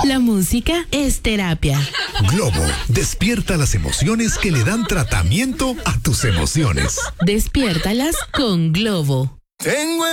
La música es terapia. Globo, despierta las emociones que le dan tratamiento a tus emociones. Despiértalas con Globo. Tengo